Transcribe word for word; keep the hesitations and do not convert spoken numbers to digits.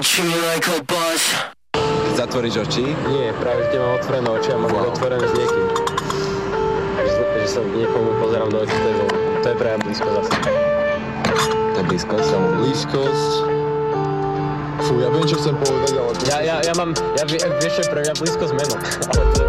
Keď zatvoríš oči? Nie, práve keď mám otvorené oči a mám wow. otvorené s niekým. Takže že sa niekomu pozerám do očí, to je, to je práve blízko zase. To je blízkosť? Blízkosť. Fú, ja viem, čo chcem povedať, ale... Ja, ja, ja mám, ja, vieš čo je pre mňa blízkosť meno, ale to je